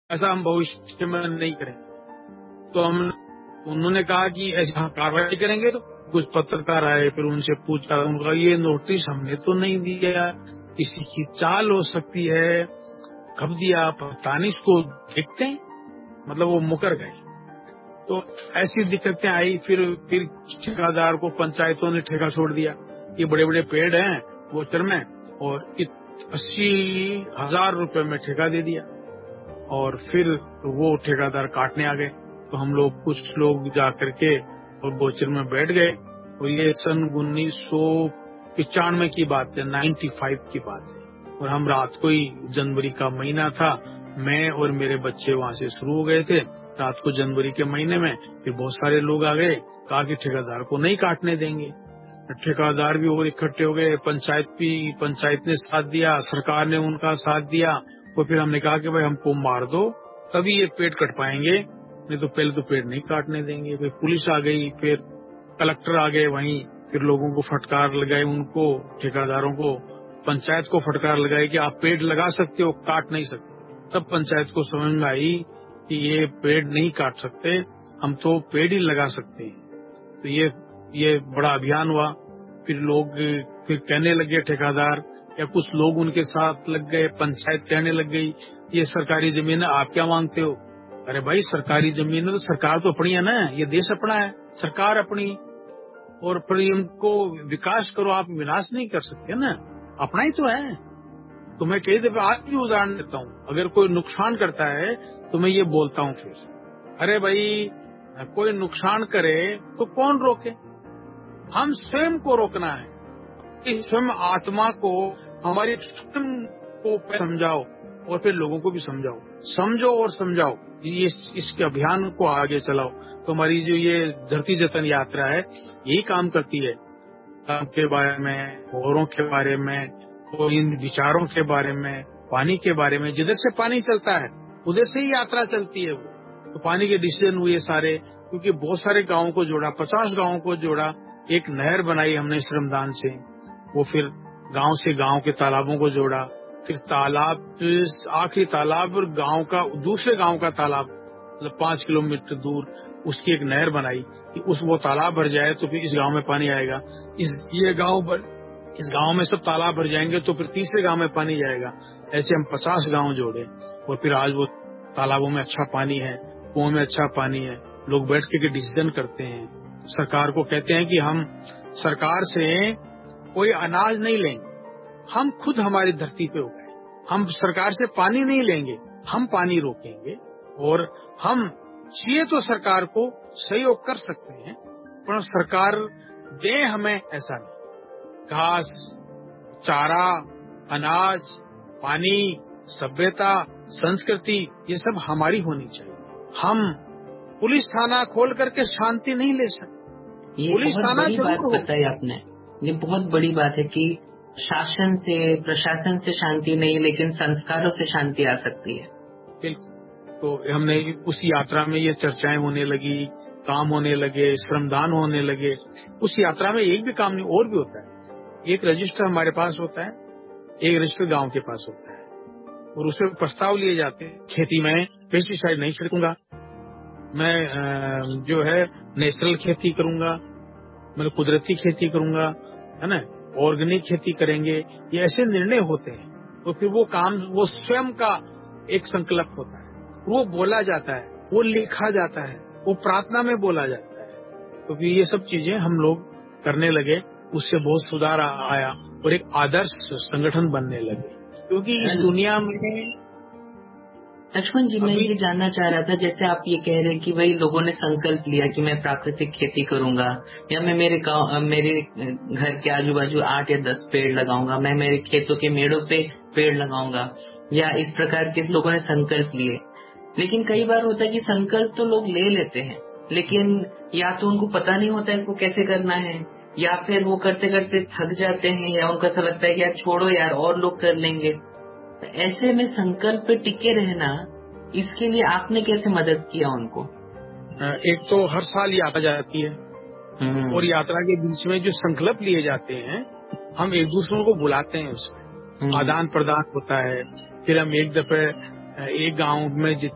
ऐसा हम भविष्य में नहीं करेंगे। तो उन्होंने कहा कि ऐसा कार्रवाई करेंगे। तो कुछ पत्रकार आए, फिर उनसे पूछा, उनका ये नोटिस हमने तो नहीं दिया, किसी की चाल हो सकती है, कब दिया पता नहीं, इसको देखते हैं। मतलब वो मुकर गए। तो ऐसी दिक्कतें आई। फिर ठेकेदार को पंचायतों ने ठेका छोड़ दिया। ये बड़े बड़े पेड़ हैं गोचर में, और 80,000 रुपए में ठेका दे दिया। और फिर वो ठेकेदार काटने आ गए। तो हम लोग कुछ लोग जा करके और गोचर में बैठ गए। और ये सन 1995 की बात है, 95 की बात है। और हम रात को ही, जनवरी का महीना था, मैं और मेरे बच्चे वहाँ से शुरू हो गए थे रात को जनवरी के महीने में। फिर बहुत सारे लोग आ गए, कहा कि ठेकेदार को नहीं काटने देंगे। ठेकेदार भी और इकट्ठे हो गए, पंचायत ने साथ दिया, सरकार ने उनका साथ दिया। और फिर हमने कहा कि भाई हमको मार दो तभी ये पेड़ कट पाएंगे, नहीं तो पहले तो पेड़ नहीं काटने देंगे। फिर पुलिस आ गई, फिर कलेक्टर आ गए वहीं। फिर लोगों को फटकार लगाए, उनको ठेकेदारों को, पंचायत को फटकार लगाई कि आप पेड़ लगा सकते हो, काट नहीं सकते। तब पंचायत को समझ में आई कि ये पेड़ नहीं काट सकते, हम तो पेड़ ही लगा सकते हैं। तो ये बड़ा अभियान हुआ। फिर लोग फिर कहने लगे, ठेकेदार या कुछ लोग उनके साथ लग गए, पंचायत कहने लग गई ये सरकारी जमीन है, आप क्या मांगते हो। अरे भाई, सरकारी जमीन है तो सरकार तो अपनी है ना, ये देश अपना है, सरकार अपनी। और फिर इनको विकास करो, आप विनाश नहीं कर सकते ना, अपना ही तो है। तो मैं कई दफे आज भी उदाहरण देता हूँ, अगर कोई नुकसान करता है तो मैं ये बोलता हूँ फिर, अरे भाई कोई नुकसान करे तो कौन रोके, हम स्वयं को रोकना है। इस स्वयं आत्मा को, हमारी स्वयं को समझाओ और फिर लोगों को भी समझाओ, समझो और समझाओ, ये इसके अभियान को आगे चलाओ। तो हमारी जो ये धरती जतन यात्रा है यही काम करती है, काम के बारे में, औरों के बारे में, और इन विचारों के बारे में, पानी के बारे में। जिधर से पानी चलता है उधर से ही यात्रा चलती है वो। तो पानी के डिसीजन हुए सारे, क्योंकि बहुत सारे गांवों को जोड़ा, 50 गांवों को जोड़ा, एक नहर बनाई हमने श्रमदान से। वो फिर गांव से गांव के तालाबों को जोड़ा, फिर तालाब, आखिरी तालाब और गांव का दूसरे गांव का तालाब, मतलब 5 किलोमीटर दूर उसकी एक नहर बनाई कि वो तालाब भर जाए तो फिर इस गांव में पानी आएगा। इस गांव में सब तालाब भर जाएंगे तो फिर तीसरे गांव में पानी जाएगा। ऐसे हम 50 गांव जोड़े और फिर आज वो तालाबों में अच्छा पानी है, कुओं में अच्छा पानी है। लोग बैठ के डिसीजन करते हैं, सरकार को कहते हैं कि हम सरकार से कोई अनाज नहीं लेंगे, हम खुद हमारी धरती पे उगाए। हम सरकार से पानी नहीं लेंगे, हम पानी रोकेंगे। और हम चाहिए तो सरकार को सहयोग कर सकते हैं, पर सरकार दे हमें ऐसा नहीं। घास, चारा, अनाज, पानी, सभ्यता, संस्कृति, ये सब हमारी होनी चाहिए। हम पुलिस थाना खोल करके शांति नहीं ले सकते। ये पुलिस बहुत थाना बड़ी बात जरूर हो। बताई आपने, ये बहुत बड़ी बात है कि शासन से, प्रशासन से शांति नहीं, लेकिन संस्कारों से शांति आ सकती है। बिल्कुल। तो हमने उस यात्रा में ये चर्चाएं होने लगी, काम होने लगे, श्रमदान होने लगे। उस यात्रा में एक भी काम नहीं, और भी होता है। एक रजिस्टर हमारे पास होता है, एक रजिस्टर गांव के पास होता है, और उसमें प्रस्ताव लिए जाते हैं। खेती में पेस्टिसाइड नहीं छिड़कूंगा, मैं जो है नेचुरल खेती करूंगा, मैं कुदरती खेती करूंगा, है ना, ऑर्गेनिक खेती करेंगे। ये ऐसे निर्णय होते हैं। तो फिर वो काम, वो स्वयं का एक संकल्प होता है, वो बोला जाता है, वो लिखा जाता है, वो प्रार्थना में बोला जाता है। तो फिर ये सब चीजें हम लोग करने लगे, उससे बहुत सुधार आया और एक आदर्श संगठन बनने लगे। क्योंकि इस दुनिया में लक्ष्मण जी, मैं ये जानना चाह रहा था, जैसे आप ये कह रहे हैं कि भाई लोगों ने संकल्प लिया कि मैं प्राकृतिक खेती करूंगा, या मैं मेरे घर के आजू बाजू 8 या 10 पेड़ लगाऊंगा, मैं मेरे खेतों के मेड़ों पे पेड़ लगाऊंगा, या इस प्रकार के लोगों ने संकल्प लिए। लेकिन कई बार होता है कि संकल्प तो लोग ले लेते हैं, लेकिन या तो उनको पता नहीं होता इसको कैसे करना है, या फिर वो करते करते थक जाते हैं, या उनको ऐसा लगता है कि यार छोड़ो यार, और लोग कर लेंगे। ऐसे में संकल्प पे टिके रहना, इसके लिए आपने कैसे मदद किया उनको? एक तो हर साल यात्रा जाती है, और यात्रा के बीच में जो संकल्प लिए जाते हैं, हम एक दूसरे को बुलाते हैं, उसमें आदान प्रदान होता है। फिर हम एक दफे एक गांव में